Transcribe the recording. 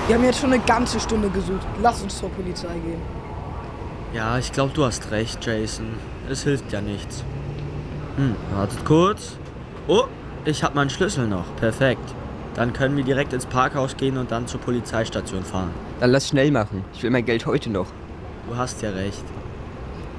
Wir haben jetzt schon eine ganze Stunde gesucht. Lass uns zur Polizei gehen. Ja, ich glaube, du hast recht, Jason. Es hilft ja nichts. Wartet kurz. Oh, ich habe meinen Schlüssel noch. Perfekt. Dann können wir direkt ins Parkhaus gehen und dann zur Polizeistation fahren. Dann lass schnell machen. Ich will mein Geld heute noch. Du hast ja recht.